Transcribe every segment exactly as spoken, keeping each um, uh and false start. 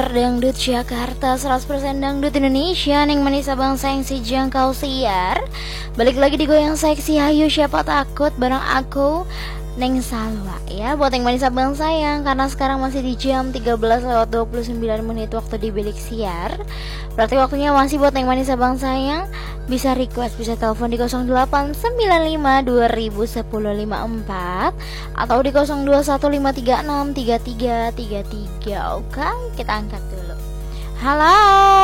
Dangdut Jakarta, seratus persen dangdut Indonesia. Neng Manisa bangsa yang si jangkau siar. Balik lagi di Goyang Seksi, hayu siapa takut bareng aku Neng Salwa ya. Buat Neng Manisa bang sayang, karena sekarang masih di jam tiga belas lewat dua puluh sembilan menit waktu di bilik siar. Berarti waktunya masih buat Neng Manisa bang sayang. Bisa request, bisa telepon di nol delapan sembilan lima dua nol satu nol lima empat atau di nol dua satu lima tiga enam tiga tiga tiga tiga. Oke, kita angkat dulu. Halo.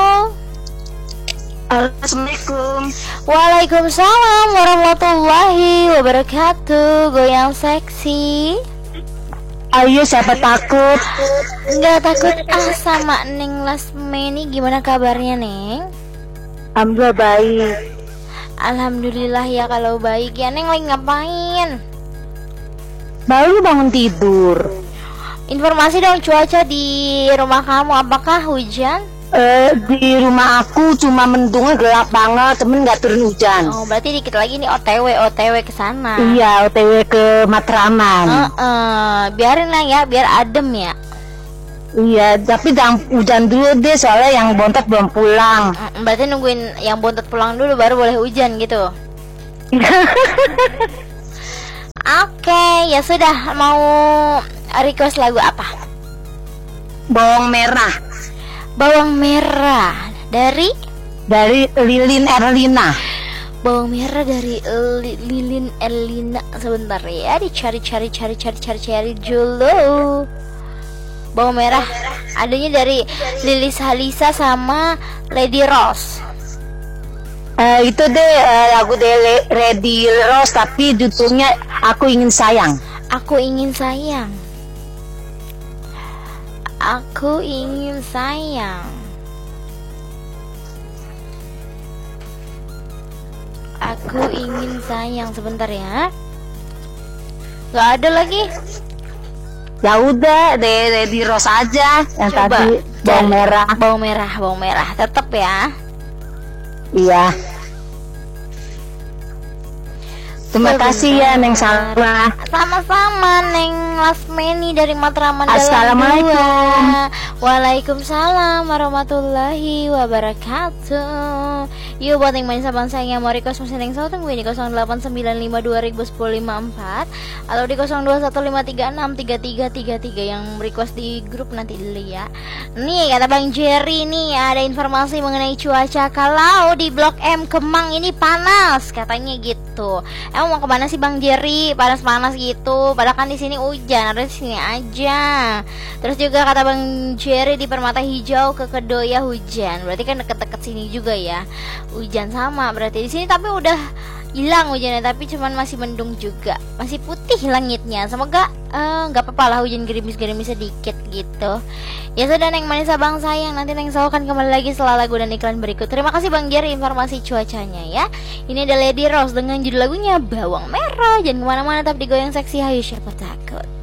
Assalamualaikum. Waalaikumsalam warahmatullahi wabarakatuh. Goyang seksi. Ayo, siapa takut? Enggak takut ah sama Neng Lasmeni. Gimana kabarnya Neng? Alhamdulillah baik. Alhamdulillah ya kalau baik ya. Neng lagi ngapain? Baru bangun tidur. Informasi dong cuaca di rumah kamu, apakah hujan? Eh, di rumah aku cuma mendungnya gelap banget, temen nggak turun hujan. Oh, berarti dikit lagi nih O T W O T W ke sana. Iya, O T W ke Matraman. Uh -uh. Biarin lah ya, biar adem ya. Iya, tapi jangan hujan dulu deh, soalnya yang bontot belum pulang. Uh, berarti nungguin yang bontot pulang dulu baru boleh hujan gitu. Oke, ya sudah, mau request lagu apa? Bawang merah. Bawang merah dari dari Lilin Erlina. Bawang merah dari Li, Lilin Erlina. Sebentar ya, dicari cari cari cari cari cari dulu. Bawang merah adanya dari Lilis Halisa sama Lady Rose. Uh, itu deh uh, lagu dari Lady Rose, tapi judulnya Aku Ingin Sayang. Aku ingin sayang. Aku ingin sayang. Aku ingin sayang. Sebentar ya. Gak ada lagi. Ya udah, deh di Rose aja yang Coba. tadi bawang merah. Bawang merah, bawang merah. Tetep ya. Iya. Terima Sebentar. kasih ya Neng Salwa. Sama-sama Neng Lasmeni dari Matraman. Assalamualaikum. Waalaikumsalam warahmatullahi wabarakatuh. Yuk buat Neng Manisa bangsa yang mau request mesin Neng Salwa, tungguin di nol delapan sembilan lima dua nol satu nol lima empat atau di nol dua satu lima tiga enam tiga tiga tiga tiga yang request di grup nanti dulu ya. Nih kata Bang Jerry nih, ada informasi mengenai cuaca kalau di Blok M Kemang ini panas katanya gitu. Emang mau kemana sih Bang Jerry? Panas-panas gitu. Padahal kan di sini hujan, harus di sini aja. Terus juga kata Bang Jerry di Permata Hijau ke Kedoya hujan. Berarti kan deket-deket sini juga ya. Hujan sama berarti di sini, tapi udah hilang hujannya, tapi cuman masih mendung juga, masih putih langitnya. Semoga nggak uh, apa-apa lah hujan gerimis-gerimis sedikit gitu. Ya sudah Neng Manisa bang sayang, nanti Neng Salwa akan kembali lagi setelah lagu dan iklan berikut. Terima kasih Bang Jerry informasi cuacanya ya. Ini ada Lady Rose dengan judul lagunya Bawang Merah. Jangan kemana-mana, tetap di Goyang Seksi, hayu siapa takut.